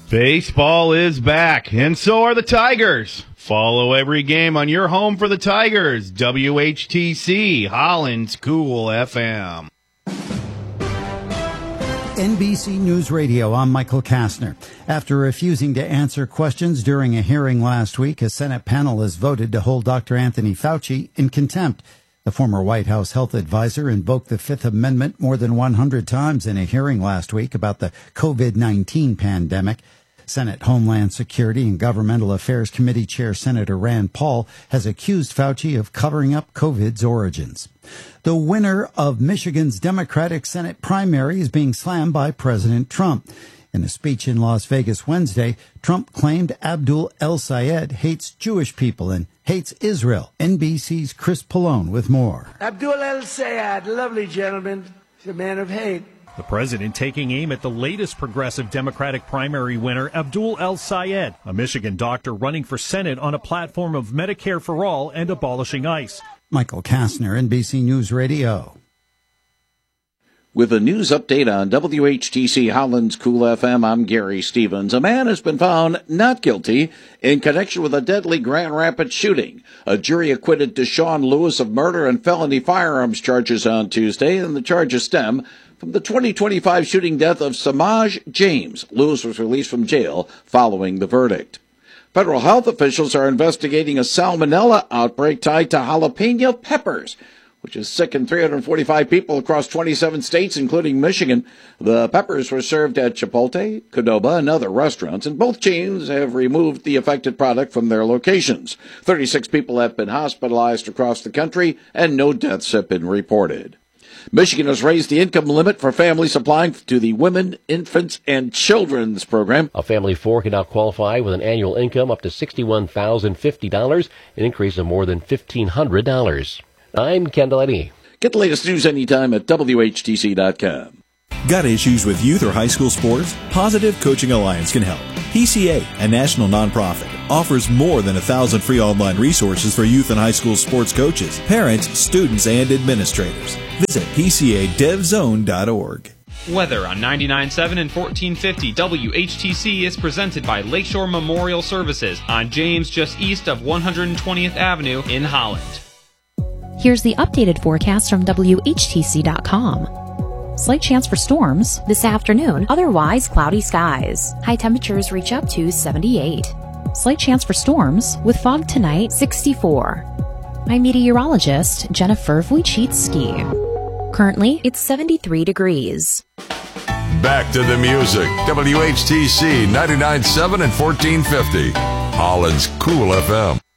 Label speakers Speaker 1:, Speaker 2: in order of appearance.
Speaker 1: Baseball is back, and so are the Tigers. Follow every game on your home for the Tigers. WHTC, Holland's Cool FM.
Speaker 2: NBC News Radio, I'm Michael Kastner. After refusing to answer questions during a hearing last week, a Senate panel has voted to hold Dr. Anthony Fauci in contempt. The former White House health advisor invoked the Fifth Amendment more than 100 times in a hearing last week about the COVID-19 pandemic. Senate Homeland Security and Governmental Affairs Committee Chair Senator Rand Paul has accused Fauci of covering up COVID's origins. The winner of Michigan's Democratic Senate primary is being slammed by President Trump. In a speech in Las Vegas Wednesday, Trump claimed Abdul El-Sayed hates Jewish people and hates Israel. NBC's Chris Pallone with more.
Speaker 3: Abdul El-Sayed, lovely gentleman, he's a man of hate.
Speaker 4: The president taking aim at the latest progressive Democratic primary winner, Abdul El-Sayed, a Michigan doctor running for Senate on a platform of Medicare for all and abolishing ICE.
Speaker 2: Michael Kastner, NBC News Radio.
Speaker 5: With a news update on WHTC Holland's Cool FM, I'm Gary Stevens. A man has been found not guilty in connection with a deadly Grand Rapids shooting. A jury acquitted Deshaun Lewis of murder and felony firearms charges on Tuesday, and the charges stem from the 2025 shooting death of Samaj James. Lewis was released from jail following the verdict. Federal health officials are investigating a salmonella outbreak tied to jalapeno peppers, which has sickened 345 people across 27 states, including Michigan. The peppers were served at Chipotle, Qdoba, and other restaurants, and both chains have removed the affected product from their locations. 36 people have been hospitalized across the country, and no deaths have been reported. Michigan has raised the income limit for families applying to the Women, Infants, and Children's program.
Speaker 6: A family of four can now qualify with an annual income up to $61,050, an increase of more than $1,500. I'm Kendall Eddy.
Speaker 5: Get the latest news anytime at WHTC.com.
Speaker 7: Got issues with youth or high school sports? Positive Coaching Alliance can help. PCA, a national nonprofit, offers more than 1,000 free online resources for youth and high school sports coaches, parents, students, and administrators. Visit PCADevZone.org.
Speaker 8: Weather on 99.7 and 1450 WHTC is presented by Lakeshore Memorial Services on James, just east of 120th Avenue in Holland.
Speaker 9: Here's the updated forecast from WHTC.com. Slight chance for storms this afternoon, otherwise cloudy skies. High temperatures reach up to 78. Slight chance for storms with fog tonight, 64. I'm meteorologist Jennifer Wojcicki. Currently, it's 73 degrees.
Speaker 10: Back to the music. WHTC 99.7 and 1450. Holland's Cool FM.